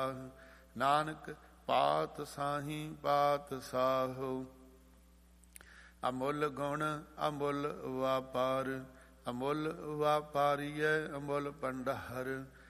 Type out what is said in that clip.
ਸਾਹ। ਨਾਨਕ ਪਾਤ ਸਾਹੀ ਪਾਤ ਸਾਹੁ। ਅਮੁੱਲ ਗੁਣ ਅਮੁੱਲ ਵਾਪਾਰ, ਅਮੁੱਲ ਵਾਪਾਰੀਐ ਅਮੁੱਲ ਭੰਡਾਰ।